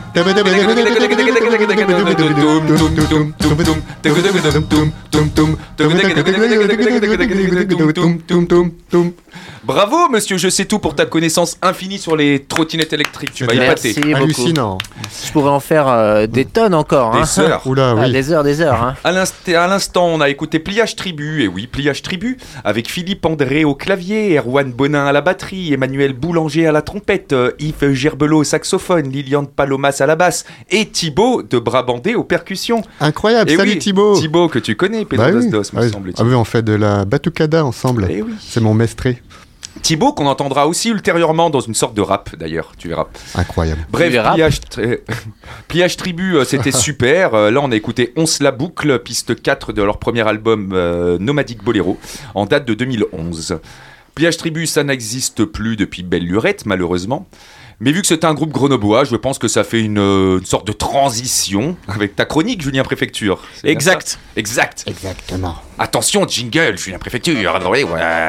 Bravo, monsieur, je sais tout pour ta connaissance infinie sur les trottinettes électriques. Tu vas y épater. Merci beaucoup. Hallucinant. Je pourrais en faire des tonnes encore. Des heures. Oula, oui. Des heures. Hein. À l'instant, on a écouté Pliage Tribu, et oui, Pliage Tribu, avec Philippe André au clavier, Erwan Bonin à la batterie, Emmanuel Boulanger à la trompette, Yves Gerbelot au saxophone, Liliane Palomas à la basse, et Thibaut de Brabandais aux percussions. Incroyable, Et salut oui, Thibaut. Thibaut que tu connais, Pedro Bah oui. Dos, me Ah oui. semble-t-il. Ah oui, on fait de la batucada ensemble. Eh oui. C'est mon mestré. Thibaut qu'on entendra aussi ultérieurement dans une sorte de rap d'ailleurs, tu verras. Incroyable. Bref, Tu verras. Pliage Tribu, c'était super. Là, on a écouté On se la boucle, piste 4 de leur premier album Nomadic Bolero, en date de 2011. Pliage Tribu, ça n'existe plus depuis Belle Lurette, malheureusement. Mais vu que c'est un groupe grenoblois, je pense que ça fait une sorte de transition avec ta chronique, Julien Préfecture. C'est bien Exact. ça ? Exact. Exactement. Attention, jingle, Julien Préfecture. Ouais.